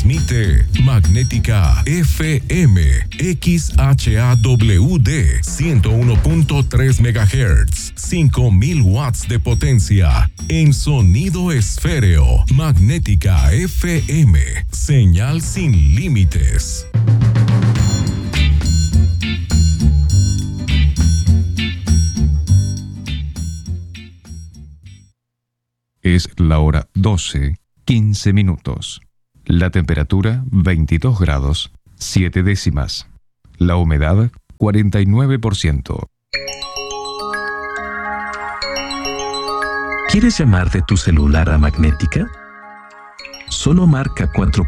Transmite Magnética FM XHAWD 101.3 MHz, 5000 watts de potencia en sonido esféreo. Magnética FM, señal sin límites. Es la hora 12:15. La temperatura 22 grados 7 décimas. La humedad 49%. ¿Quieres llamar de tu celular a Magnética? Solo marca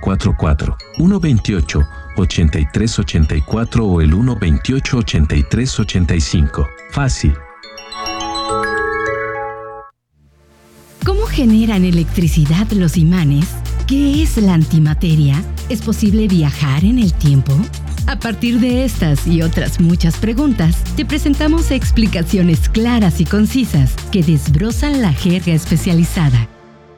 444-128-8384 o el 128-8385. Fácil. ¿Cómo generan electricidad los imanes? ¿Qué es la antimateria? ¿Es posible viajar en el tiempo? A partir de estas y otras muchas preguntas, te presentamos explicaciones claras y concisas que desbrozan la jerga especializada.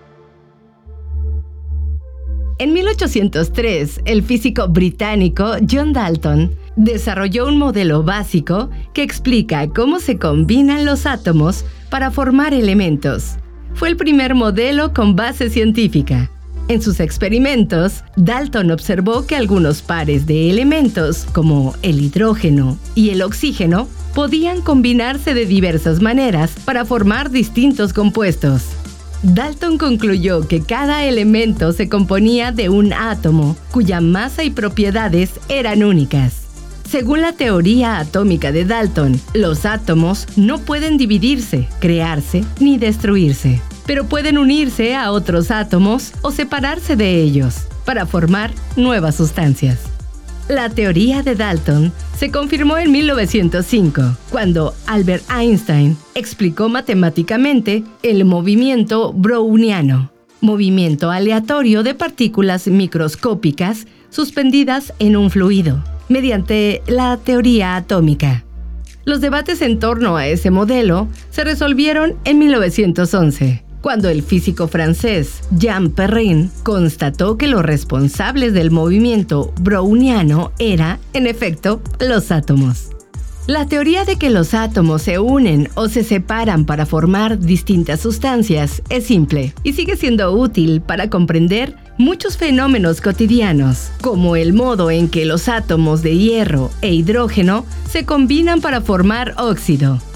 En 1803, el físico británico John Dalton desarrolló un modelo básico que explica cómo se combinan los átomos para formar elementos. Fue el primer modelo con base científica. En sus experimentos, Dalton observó que algunos pares de elementos, como el hidrógeno y el oxígeno, podían combinarse de diversas maneras para formar distintos compuestos. Dalton concluyó que cada elemento se componía de un átomo, cuya masa y propiedades eran únicas. Según la teoría atómica de Dalton, los átomos no pueden dividirse, crearse ni destruirse, pero pueden unirse a otros átomos o separarse de ellos para formar nuevas sustancias. La teoría de Dalton se confirmó en 1905, cuando Albert Einstein explicó matemáticamente el movimiento browniano, movimiento aleatorio de partículas microscópicas suspendidas en un fluido, mediante la teoría atómica. Los debates en torno a ese modelo se resolvieron en 1911, cuando el físico francés Jean Perrin constató que los responsables del movimiento browniano eran, en efecto, los átomos. La teoría de que los átomos se unen o se separan para formar distintas sustancias es simple y sigue siendo útil para comprender muchos fenómenos cotidianos, como el modo en que los átomos de hierro e hidrógeno se combinan para formar óxido,